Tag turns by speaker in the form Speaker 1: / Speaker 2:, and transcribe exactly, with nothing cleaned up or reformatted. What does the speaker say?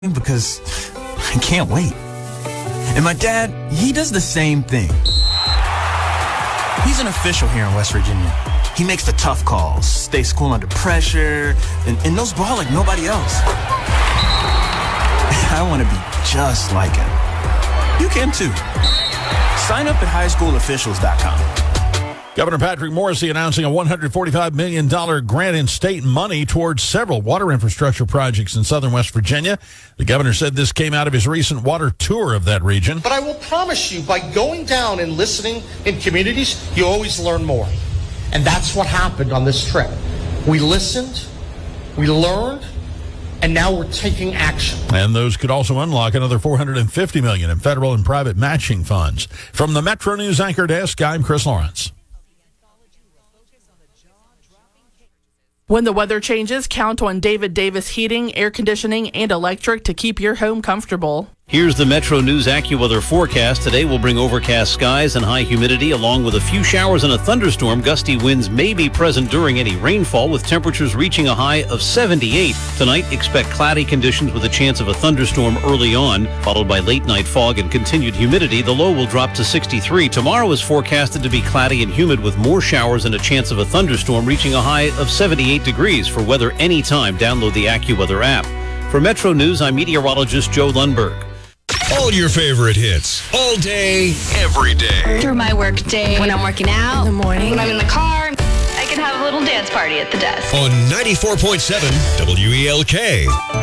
Speaker 1: because I can't wait. And my dad, he does the same thing. He's an official here in West Virginia. He makes the tough calls, stays cool under pressure, and, and knows ball like nobody else. I want to be just like him. You can too. Sign up at high school officials dot com.
Speaker 2: Governor Patrick Morrisey announcing a one hundred forty-five million dollars grant in state money towards several water infrastructure projects in southern West Virginia. The governor said this came out of his recent water tour of that region.
Speaker 3: But I will promise you, by going down and listening in communities, you always learn more. And that's what happened on this trip. We listened, we learned, and now we're taking action.
Speaker 2: And those could also unlock another four hundred fifty million dollars in federal and private matching funds. From the Metro News Anchor Desk, I'm Chris Lawrence.
Speaker 4: When the weather changes, count on David Davis Heating, Air Conditioning, and Electric to keep your home comfortable.
Speaker 5: Here's the Metro News AccuWeather forecast. Today will bring overcast skies and high humidity along with a few showers and a thunderstorm. Gusty winds may be present during any rainfall with temperatures reaching a high of seventy-eight. Tonight, expect cloudy conditions with a chance of a thunderstorm early on, followed by late night fog and continued humidity. The low will drop to sixty-three. Tomorrow is forecasted to be cloudy and humid with more showers and a chance of a thunderstorm reaching a high of seventy-eight degrees. For weather anytime, download the AccuWeather app. For Metro News, I'm meteorologist Joe Lundberg.
Speaker 6: All your favorite hits, all day, every day.
Speaker 7: Through my work day, when I'm working out,
Speaker 8: in the morning,
Speaker 7: when I'm in the car, I can have a little dance party at the desk.
Speaker 6: On ninety-four point seven W E L K.